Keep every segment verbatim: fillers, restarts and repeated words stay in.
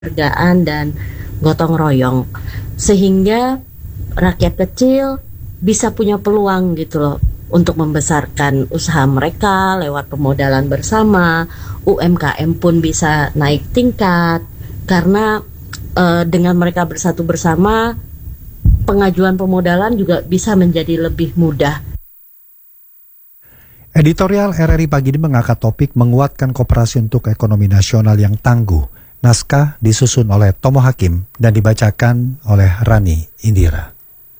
Hargaan dan gotong royong, sehingga rakyat kecil bisa punya peluang gitu loh untuk membesarkan usaha mereka lewat pemodalan bersama. U M K M pun bisa naik tingkat karena eh, dengan mereka bersatu bersama, pengajuan pemodalan juga bisa menjadi lebih mudah. Editorial R R I pagi ini mengangkat topik menguatkan koperasi untuk ekonomi nasional yang tangguh. Naskah disusun oleh Tomo Hakim dan dibacakan oleh Rani Indira.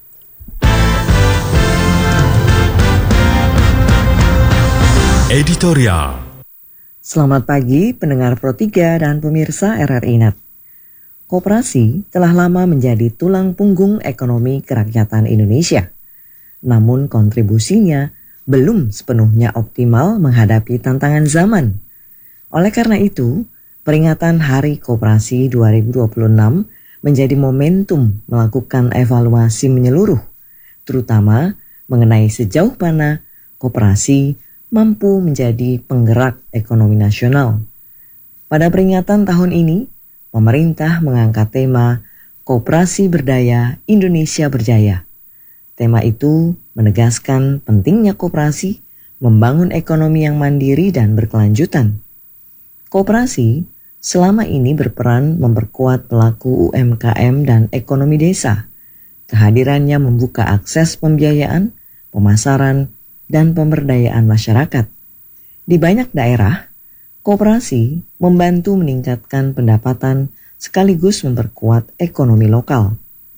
Editorial. Selamat pagi pendengar Pro tiga dan pemirsa R R I Net. Koperasi telah lama menjadi tulang punggung ekonomi kerakyatan Indonesia. Namun kontribusinya belum sepenuhnya optimal menghadapi tantangan zaman. Oleh karena itu, peringatan Hari Koperasi dua ribu dua puluh enam menjadi momentum melakukan evaluasi menyeluruh, terutama mengenai sejauh mana koperasi mampu menjadi penggerak ekonomi nasional. Pada peringatan tahun ini, pemerintah mengangkat tema Koperasi Berdaya Indonesia Berjaya. Tema itu menegaskan pentingnya koperasi membangun ekonomi yang mandiri dan berkelanjutan. Koperasi selama ini berperan memperkuat pelaku U M K M dan ekonomi desa. Kehadirannya membuka akses pembiayaan, pemasaran, dan pemberdayaan masyarakat. Di banyak daerah, koperasi membantu meningkatkan pendapatan sekaligus memperkuat ekonomi lokal.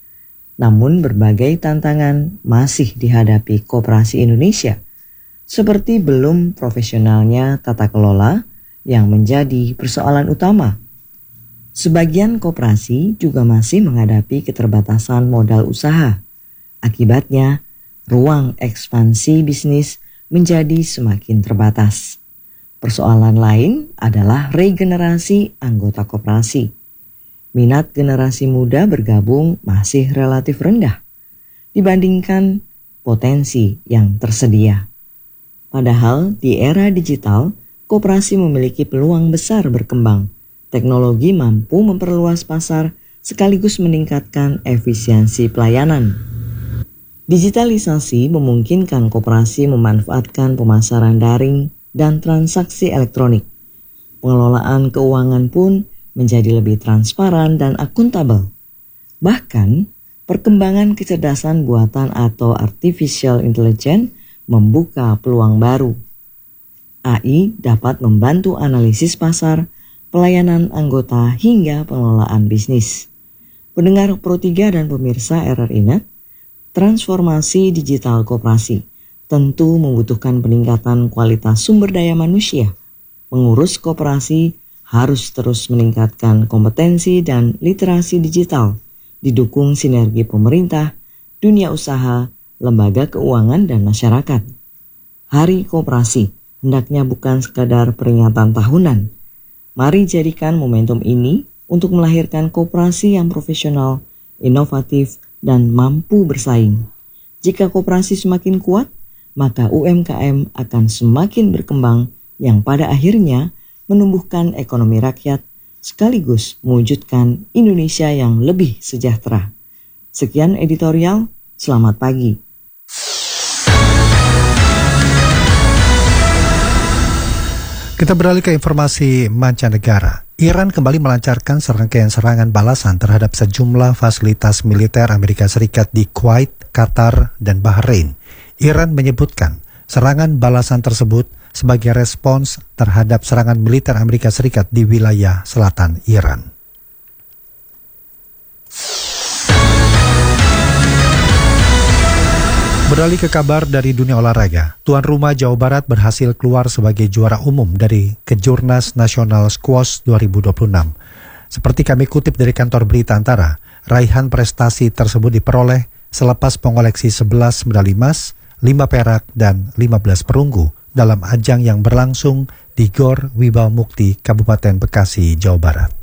Namun berbagai tantangan masih dihadapi koperasi Indonesia, seperti belum profesionalnya tata kelola yang menjadi persoalan utama. Sebagian koperasi juga masih menghadapi keterbatasan modal usaha. Akibatnya, ruang ekspansi bisnis menjadi semakin terbatas. Persoalan lain adalah regenerasi anggota koperasi. Minat generasi muda bergabung masih relatif rendah dibandingkan potensi yang tersedia. Padahal di era digital, koperasi memiliki peluang besar berkembang. Teknologi mampu memperluas pasar sekaligus meningkatkan efisiensi pelayanan. Digitalisasi memungkinkan koperasi memanfaatkan pemasaran daring dan transaksi elektronik. Pengelolaan keuangan pun menjadi lebih transparan dan akuntabel. Bahkan, perkembangan kecerdasan buatan atau artificial intelligence membuka peluang baru. A I dapat membantu analisis pasar, pelayanan anggota, hingga pengelolaan bisnis. Pendengar Pro tiga dan pemirsa R R I Net, transformasi digital koperasi tentu membutuhkan peningkatan kualitas sumber daya manusia. Mengurus koperasi harus terus meningkatkan kompetensi dan literasi digital, didukung sinergi pemerintah, dunia usaha, lembaga keuangan, dan masyarakat. Hari Koperasi hendaknya bukan sekadar peringatan tahunan. Mari jadikan momentum ini untuk melahirkan koperasi yang profesional, inovatif, dan mampu bersaing. Jika koperasi semakin kuat, maka U M K M akan semakin berkembang yang pada akhirnya menumbuhkan ekonomi rakyat sekaligus mewujudkan Indonesia yang lebih sejahtera. Sekian editorial, selamat pagi. Kita beralih ke informasi mancanegara. Iran kembali melancarkan serangkaian serangan balasan terhadap sejumlah fasilitas militer Amerika Serikat di Kuwait, Qatar, dan Bahrain. Iran menyebutkan serangan balasan tersebut sebagai respons terhadap serangan militer Amerika Serikat di wilayah selatan Iran. Beralih ke kabar dari dunia olahraga, tuan rumah Jawa Barat berhasil keluar sebagai juara umum dari Kejurnas Nasional Squash dua ribu dua puluh enam. Seperti kami kutip dari kantor berita Antara, raihan prestasi tersebut diperoleh selepas mengoleksi sebelas medali emas, lima perak, dan lima belas perunggu dalam ajang yang berlangsung di Gor Wibawa Mukti, Kabupaten Bekasi, Jawa Barat.